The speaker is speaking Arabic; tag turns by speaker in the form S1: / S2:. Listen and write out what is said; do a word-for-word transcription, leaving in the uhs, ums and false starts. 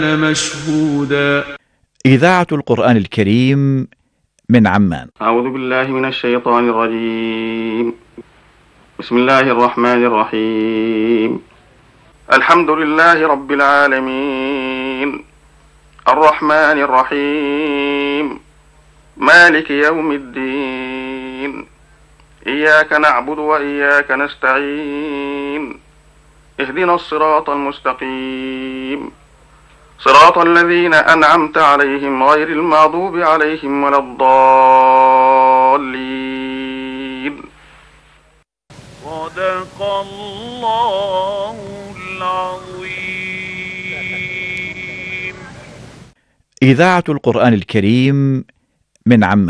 S1: مشهودا.
S2: إذاعة القرآن الكريم من عمان.
S3: أعوذ بالله من الشيطان الرجيم. بسم الله الرحمن الرحيم. الحمد لله رب العالمين، الرحمن الرحيم، مالك يوم الدين، إياك نعبد وإياك نستعين، اهدنا الصراط المستقيم، صراط الذين أنعمت عليهم غير المغضوب عليهم ولا الضالين.
S4: صدق الله العظيم.
S2: إذاعة القرآن الكريم من عمان.